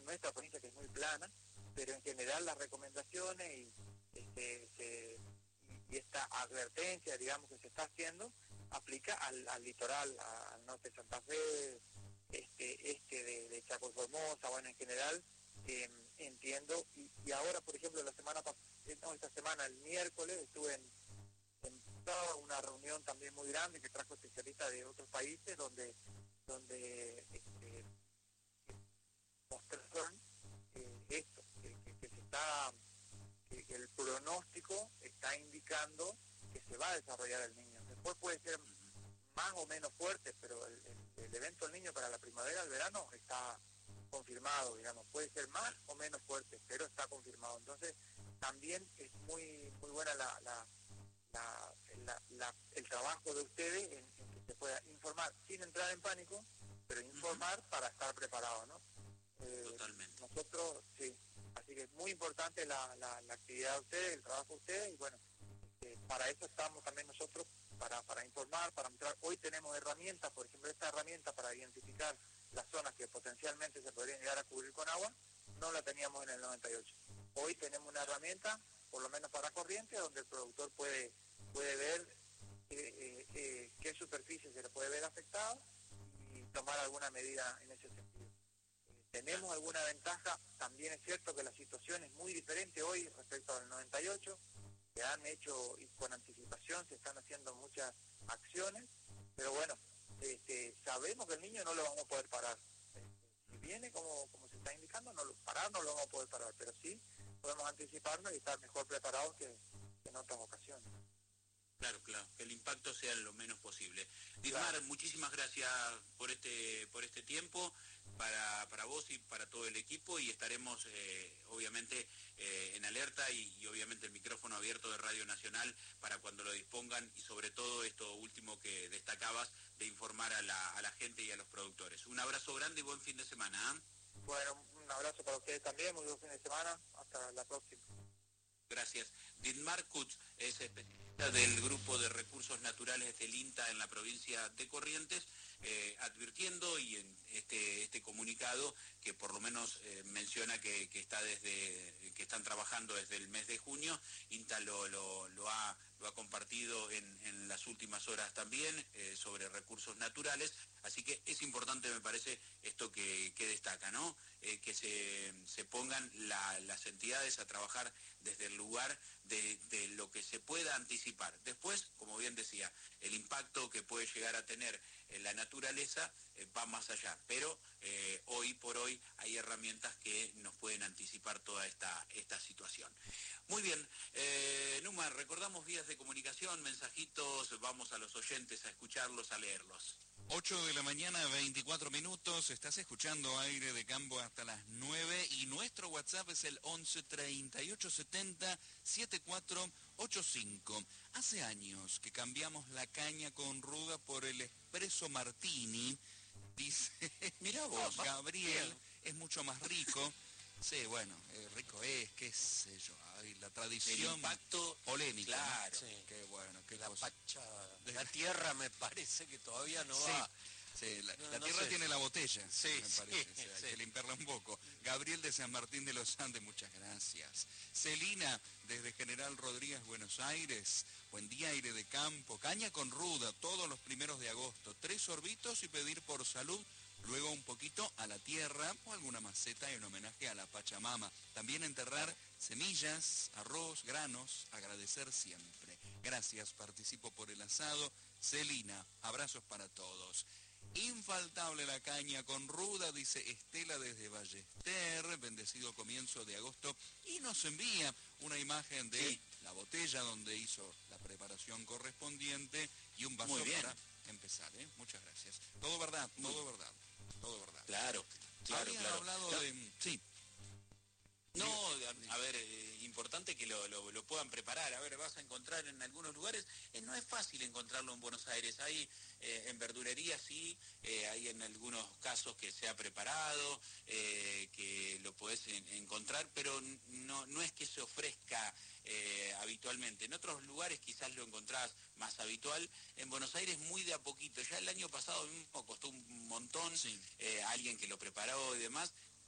nuestra provincia, que es muy plana, pero en general las recomendaciones y esta advertencia, digamos, que se está haciendo, aplica al litoral, al norte de Santa Fe, de Chaco y Formosa, bueno, en general, entiendo, y ahora, por ejemplo, esta semana, el miércoles, estuve en una reunión también muy grande que trajo especialistas de otros países, donde mostraron esto, que se está, que el pronóstico está indicando que se va a desarrollar el niño. Después puede ser más o menos fuerte, pero el evento del niño para la primavera, el verano, está confirmado, digamos, puede ser más o menos fuerte, pero está confirmado. Entonces, también es muy buena el trabajo de ustedes en que se pueda informar sin entrar en pánico, pero informar para estar preparado, ¿no? Totalmente. Nosotros, sí, así que es muy importante la actividad de ustedes, el trabajo de ustedes, y bueno, para eso estamos también nosotros, para informar, para mostrar. Hoy tenemos herramientas, por ejemplo, esta herramienta para identificar las zonas que potencialmente se podrían llegar a cubrir con agua, no la teníamos en el 98. Hoy tenemos una herramienta, por lo menos para Corrientes, donde el productor puede ver qué superficie se le puede ver afectada y tomar alguna medida en ese sentido. Tenemos alguna ventaja, también es cierto que la situación es muy diferente hoy respecto al 98, se han hecho, y con anticipación se están haciendo muchas acciones, pero bueno, sabemos que el niño no lo vamos a poder parar. Si viene como se está indicando, no lo vamos a poder parar, pero sí podemos anticiparnos y estar mejor preparados que en otras ocasiones. Claro, que el impacto sea lo menos posible. Dietmar, claro, muchísimas gracias por este tiempo, para vos y para todo el equipo, y estaremos obviamente en alerta y obviamente el micrófono abierto de Radio Nacional para cuando lo dispongan, y sobre todo esto último que destacabas, de informar a la gente y a los productores. Un abrazo grande y buen fin de semana. ¿Eh? Bueno, un abrazo para ustedes también, muy buen fin de semana, hasta la próxima. Gracias. Dietmar Kutz es especialista del Grupo de Recursos Naturales del INTA en la provincia de Corrientes, advirtiendo, y en este comunicado que por lo menos menciona que están trabajando desde el mes de junio. INTA lo ha compartido en las últimas horas también, sobre recursos naturales. Así que es importante, me parece, esto que destaca, ¿no? Que se pongan las entidades a trabajar desde el lugar de lo que se pueda anticipar. Después, como bien decía, el impacto que puede llegar a tener la naturaleza va más allá, pero hoy por hoy hay herramientas que nos pueden anticipar toda esta situación. Muy bien, Numa, recordamos vías de comunicación, mensajitos, vamos a los oyentes a escucharlos, a leerlos. 8 de la mañana, 24 minutos, estás escuchando Aire de Campo hasta las 9 y nuestro WhatsApp es el 11 38 70 7485. Hace años que cambiamos la caña con ruda por el espresso martini, dice, mirá vos, Gabriel, es mucho más rico. Sí, bueno, rico es, qué sé yo, la tradición. El impacto polémico. Claro. ¿No? Sí. Qué bueno, qué la cosa. La tierra me parece que todavía no sí. va. Sí, la tierra tiene la botella, sí, me parece, sí, hay que limpiarla un poco. Gabriel de San Martín de los Andes, muchas gracias. Celina, desde General Rodríguez, Buenos Aires, buen día, Aire de Campo, caña con ruda, todos los primeros de agosto, 3 sorbitos y pedir por salud, luego un poquito a la tierra o alguna maceta en homenaje a la Pachamama. También enterrar semillas, arroz, granos, agradecer siempre. Gracias, participo por el asado. Celina, abrazos para todos. Infaltable la caña con ruda, dice Estela desde Ballester, bendecido comienzo de agosto, y nos envía una imagen de la botella donde hizo la preparación correspondiente y un vaso para empezar, ¿eh? Muchas gracias. Todo verdad, todo verdad, todo verdad. Claro. Habían hablado de... Sí. No, a ver, importante que lo puedan preparar. A ver, vas a encontrar en algunos lugares, no es fácil encontrarlo en Buenos Aires. Hay en verdulería, sí, hay en algunos casos que se ha preparado, que lo podés encontrar, pero no es que se ofrezca habitualmente. En otros lugares quizás lo encontrás más habitual. En Buenos Aires muy de a poquito. Ya el año pasado mismo costó un montón, alguien que lo preparó y demás.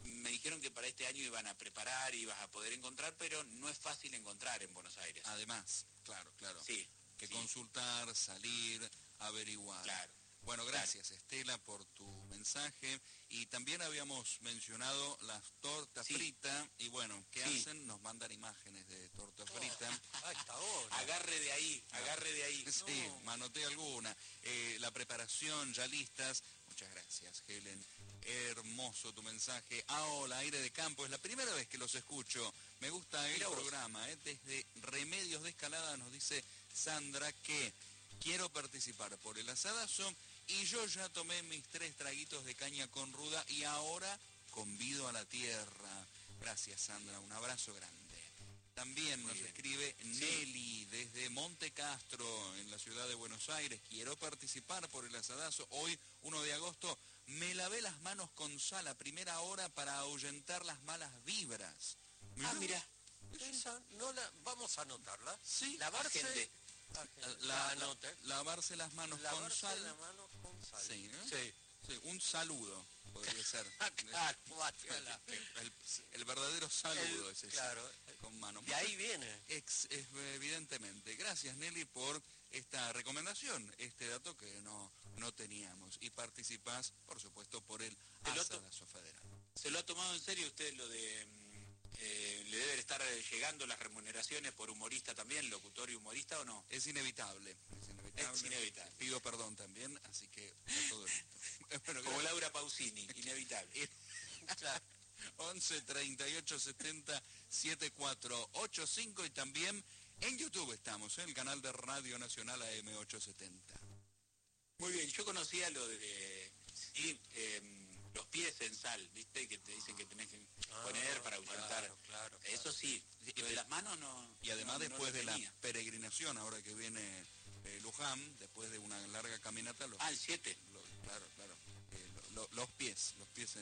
me dijeron que para este año iban a preparar, ibas a poder encontrar, pero no es fácil encontrar en Buenos Aires. Además, claro. Sí. Que sí. consultar, salir, averiguar. Claro. Bueno, gracias Estela por tu mensaje. Y también habíamos mencionado las tortas fritas. Y bueno, ¿qué hacen? Nos mandan imágenes de torta frita. A esta hora. Agarre de ahí. Sí, manoté alguna. La preparación, ya listas. Muchas gracias, Helen. Hermoso tu mensaje. Hola, Aire de Campo. Es la primera vez que los escucho. Me gusta el programa. Desde Remedios de Escalada nos dice Sandra que quiero participar por el asadazo y yo ya tomé mis 3 traguitos de caña con ruda y ahora convido a la tierra. Gracias, Sandra. Un abrazo grande. También nos escribe Nelly desde Monte Castro, en la ciudad de Buenos Aires. Quiero participar por el asadazo. Hoy, 1 de agosto, me lavé las manos con sal a primera hora para ahuyentar las malas vibras. Mira. Esa no la vamos a anotarla. Sí. Lavarse. Lavarse las manos con sal. Las manos con sal. Sí, ¿no? Sí. Sí, un saludo podría ser. Claro, el verdadero saludo es ese. Claro. Con manos. De ahí viene. Evidentemente. Gracias, Nelly, por esta recomendación, este dato que no teníamos. Y participás, por supuesto, por el asadazo federal. ¿Se lo ha tomado en serio usted lo de... le deben estar llegando las remuneraciones por humorista también, locutor y humorista o no? Es inevitable. Es inevitable. Pido perdón también, así que está todo listo. Bueno, como Laura Pausini, inevitable. Claro. 11 38 70 7485 y también en YouTube estamos, en el canal de Radio Nacional AM870. Muy bien, yo conocía lo de los pies en sal, ¿viste? Que te dicen que tenés que poner para ahuyentar. Claro. Eso sí, lo de las manos no. Y además no después de la tenía. peregrinación, ahora que viene Luján, después de una larga caminata... el 7. Claro. Los pies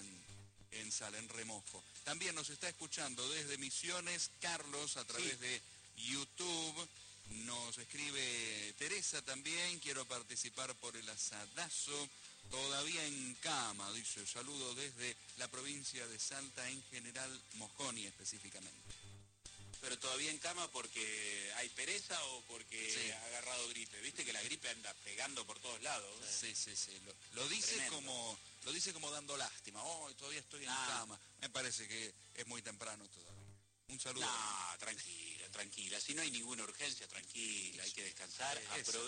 en sal, en remojo. También nos está escuchando desde Misiones Carlos a través de YouTube. Nos escribe Teresa también, quiero participar por el asadazo. Todavía en cama, dice, saludo desde la provincia de Salta, en General Mosconi específicamente. Pero todavía en cama porque hay pereza o porque ha agarrado gripe. Viste que la gripe anda pegando por todos lados. Sí. Lo dice como dando lástima. Todavía estoy en cama. Me parece que es muy temprano todavía. Un saludo. No, tranquila. Si no hay ninguna urgencia, tranquila. Hay que descansar.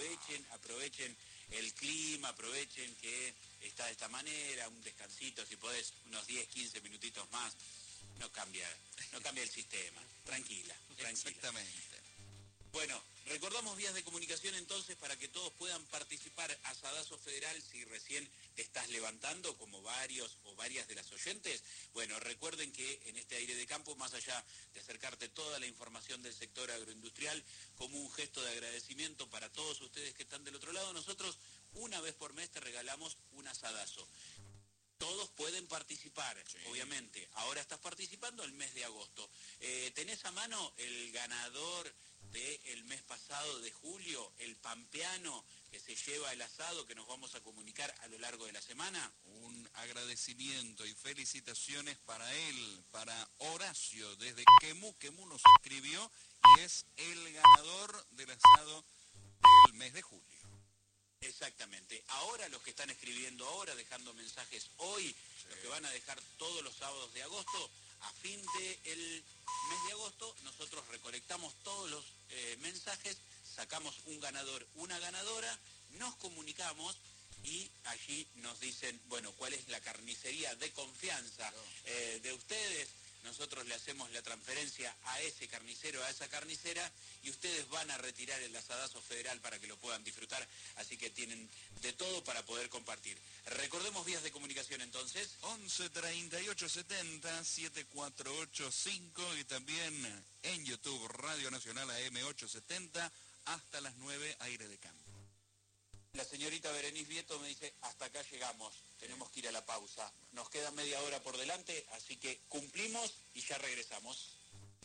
Aprovechen el clima, aprovechen que está de esta manera, un descansito, si podés, unos 10, 15 minutitos más. No cambia el sistema. Tranquila. Exactamente. Bueno, recordamos vías de comunicación entonces para que todos puedan participar. Asadazo Federal, si recién te estás levantando, como varios o varias de las oyentes. Bueno, recuerden que en este Aire de Campo, más allá de acercarte toda la información del sector agroindustrial, como un gesto de agradecimiento para todos ustedes que están del otro lado, nosotros una vez por mes te regalamos un asadazo. Todos pueden participar, obviamente. Ahora estás participando el mes de agosto. ¿Tenés a mano el ganador del mes pasado de julio, el pampeano que se lleva el asado que nos vamos a comunicar a lo largo de la semana? Un agradecimiento y felicitaciones para él, para Horacio, desde Quemú nos escribió y es el ganador del asado del mes de julio. Exactamente. Ahora los que están escribiendo ahora, dejando mensajes hoy, los que van a dejar todos los sábados de agosto, a fin del mes de agosto, nosotros recolectamos todos los mensajes, sacamos un ganador, una ganadora, nos comunicamos y allí nos dicen, bueno, cuál es la carnicería de confianza de ustedes. Nosotros le hacemos la transferencia a ese carnicero, a esa carnicera, y ustedes van a retirar el asadazo federal para que lo puedan disfrutar. Así que tienen de todo para poder compartir. Recordemos vías de comunicación entonces. 11 38 70 7485 y también en YouTube Radio Nacional AM870 hasta las 9 Aire de Campo. La señorita Berenice Vieto me dice, hasta acá llegamos, tenemos que ir a la pausa. Nos queda media hora por delante, así que cumplimos y ya regresamos.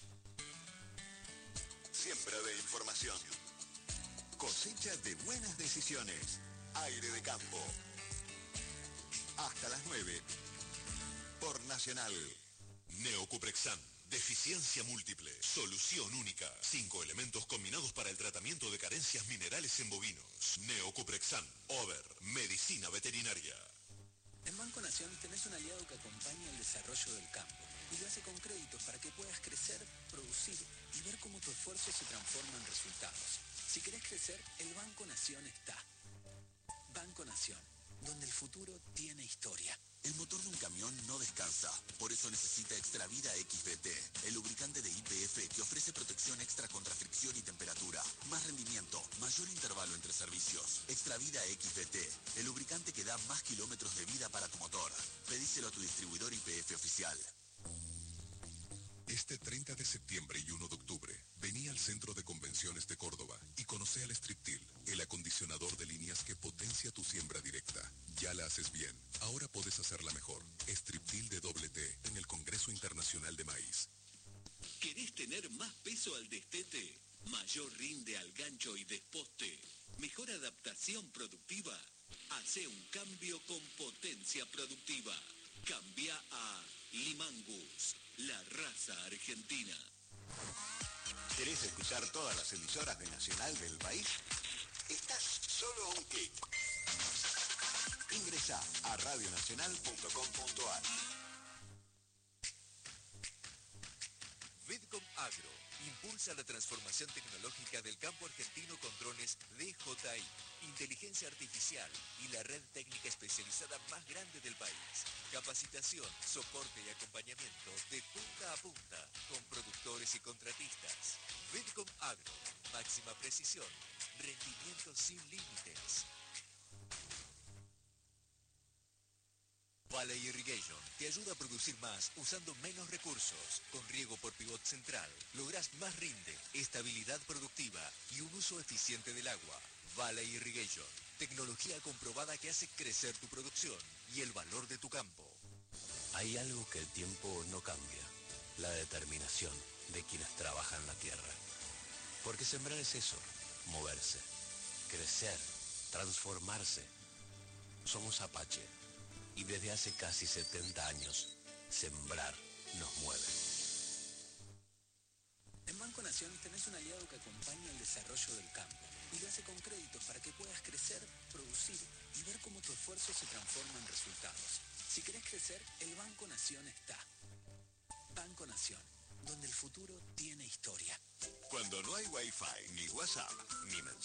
Siembra de información. Cosecha de buenas decisiones. Aire de Campo. Hasta las 9. por Nacional. Neocuprexam. Deficiencia múltiple. Solución única. 5 elementos combinados para el tratamiento de carencias minerales en bovinos. Neocuprexam. Over. Medicina veterinaria. En Banco Nación tenés un aliado que acompaña el desarrollo del campo y lo hace con créditos para que puedas crecer, producir y ver cómo tu esfuerzo se transforma en resultados. Si querés crecer, el Banco Nación está. Banco Nación, donde el futuro tiene historia. El motor de un camión no descansa, por eso necesita Extravida XVT, el lubricante de YPF que ofrece protección extra contra fricción y temperatura, más rendimiento, mayor intervalo entre servicios. Extravida XVT, el lubricante que da más kilómetros de vida para tu motor. Pedíselo a tu distribuidor YPF oficial. Este 30 de septiembre y 1 de octubre, vení al Centro de Convenciones de Córdoba y conoce al Striptil, el acondicionador de líneas que potencia tu siembra directa. Ya la haces bien, ahora podés hacerla mejor. Striptil de doble T en el Congreso Internacional de Maíz. ¿Querés tener más peso al destete? ¿Mayor rinde al gancho y desposte? ¿Mejor adaptación productiva? Hace un cambio con potencia productiva. Cambia a Limangus, la raza argentina. ¿Querés escuchar todas las emisoras de Nacional del país? Estás solo a un clic. Ingresa a radionacional.com.ar. Vidcom Agro impulsa la transformación tecnológica del campo argentino con drones DJI, inteligencia artificial y la red técnica especializada más grande del país. Capacitación, soporte y acompañamiento de punta a punta con productores y contratistas. Vidcom Agro, máxima precisión, rendimiento sin límites. Valley Irrigation te ayuda a producir más usando menos recursos. Con riego por pivot central, lográs más rinde, estabilidad productiva y un uso eficiente del agua. Valley Irrigation, tecnología comprobada que hace crecer tu producción y el valor de tu campo. Hay algo que el tiempo no cambia, la determinación de quienes trabajan la tierra. Porque sembrar es eso, moverse, crecer, transformarse. Somos Apache. Y desde hace casi 70 años, sembrar nos mueve. En Banco Nación tenés un aliado que acompaña el desarrollo del campo y lo hace con créditos para que puedas crecer, producir y ver cómo tu esfuerzo se transforma en resultados. Si querés crecer, el Banco Nación está. Banco Nación, donde el futuro tiene historia. Cuando no hay Wi-Fi, ni WhatsApp, ni mensajes.